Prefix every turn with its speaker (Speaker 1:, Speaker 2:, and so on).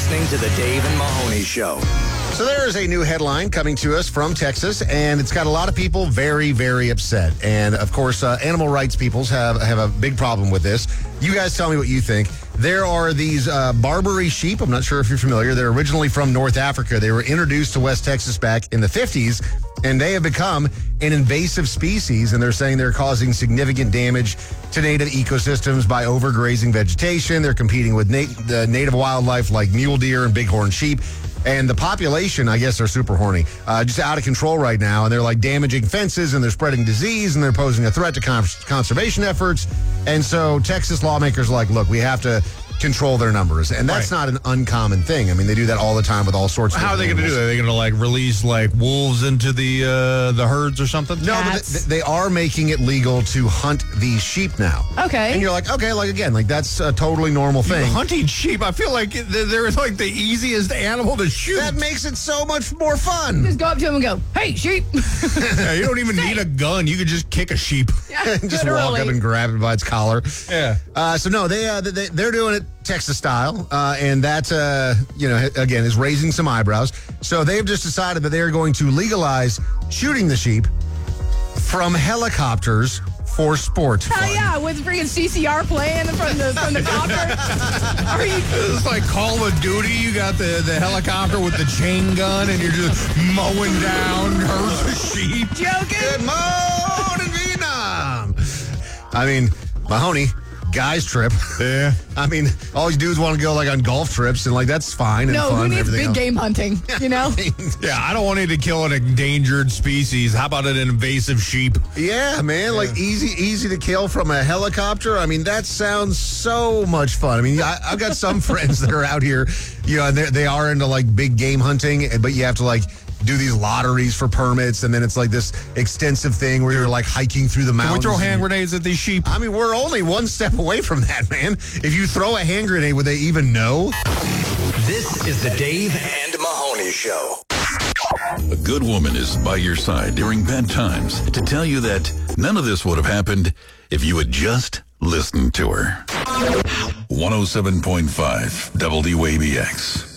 Speaker 1: listening to the Dave and Mahoney Show.
Speaker 2: So there is a new headline coming to us from Texas, and it's got a lot of people very, very upset. And, of course, animal rights peoples have a big problem with this. You guys tell me what you think. There are these Barbary sheep. I'm not sure if you're familiar. They're originally from North Africa. They were introduced to West Texas back in the 50s, and they have become an invasive species, and they're saying they're causing significant damage to native ecosystems by overgrazing vegetation. They're competing with the native wildlife like mule deer and bighorn sheep. And the population, I guess, are super horny, just out of control right now. And they're like damaging fences, and they're spreading disease, and they're posing a threat to conservation efforts. And so Texas lawmakers are like, look, we have to control their numbers. And that's not an uncommon thing. I mean, they do that all the time with all sorts of
Speaker 3: How are they going to do that? Are they going to like release like wolves into the herds or something?
Speaker 2: No, but they are making it legal to hunt these sheep now.
Speaker 4: Okay.
Speaker 2: And you're like, okay, like again, like that's a totally normal thing.
Speaker 3: Hunting sheep, I feel like they're like the easiest animal to shoot.
Speaker 2: That makes it so much more fun.
Speaker 4: Just go up to him and go, hey, sheep.
Speaker 3: Yeah, you don't even need a gun. You could just kick a sheep.
Speaker 4: Yeah,
Speaker 2: just walk up and grab it by its collar.
Speaker 3: Yeah.
Speaker 2: So no, they're doing it Texas style, and that again is raising some eyebrows. So they've just decided that they are going to legalize shooting the sheep from helicopters for sport.
Speaker 4: Hell yeah, with freaking CCR playing from the copter. Are you?
Speaker 3: It's like Call of Duty. You got the helicopter with the chain gun, and you're just mowing down herds of sheep.
Speaker 4: Joking?
Speaker 2: Good morning, Vietnam. I mean, Mahoney. Guys trip.
Speaker 3: Yeah.
Speaker 2: I mean, all these dudes want to go like on golf trips, and like that's fine and
Speaker 4: no,
Speaker 2: fun.
Speaker 4: who
Speaker 2: and
Speaker 4: needs
Speaker 2: everything
Speaker 4: big
Speaker 2: else.
Speaker 4: game hunting? You know?
Speaker 3: Yeah, I don't want to kill an endangered species. How about an invasive sheep?
Speaker 2: Yeah, man, like easy to kill from a helicopter. I mean, that sounds so much fun. I mean, I've got some friends that are out here, and they are into like big game hunting, but you have to like do these lotteries for permits, and then it's like this extensive thing where you're like hiking through the mountains.
Speaker 3: Can we throw hand grenades at these sheep?
Speaker 2: I mean, we're only one step away from that, man. If you throw a hand grenade, would they even know?
Speaker 1: This is the Dave and Mahoney Show.
Speaker 5: A good woman is by your side during bad times to tell you that none of this would have happened if you had just listened to her. 107.5 WABX.